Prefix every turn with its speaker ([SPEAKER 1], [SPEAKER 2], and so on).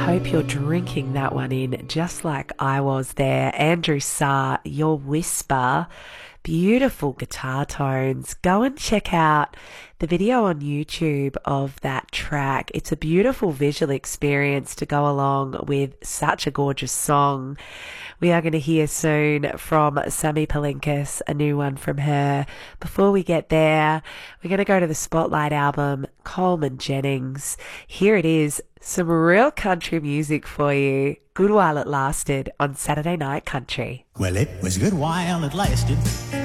[SPEAKER 1] hope you're drinking that one in just like I was there. Andrew Sarr, Your Whisper, beautiful guitar tones. Go and check out the video on YouTube of that track. It's a beautiful visual experience to go along with such a gorgeous song. We are going to hear soon from Sammy Palinkas, a new one from her. Before we get there, we're going to go to the Spotlight album, Coleman Jennings. Here it is, some real country music for you. Good While It Lasted on Saturday Night Country.
[SPEAKER 2] Well, it was good while it lasted.